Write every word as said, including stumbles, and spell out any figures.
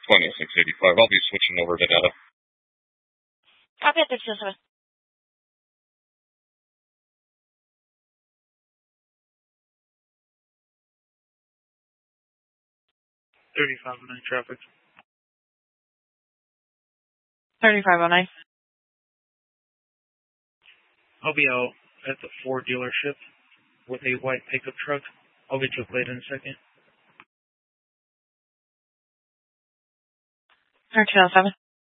twenty-six eighty-five. I'll be switching over to Netta. Copy at thirty-two oh seven. thirty-five oh nine traffic. thirty-five oh nine. I'll be out at the Ford dealership with a white pickup truck. I'll get you a plate in a second. thirty-two oh seven.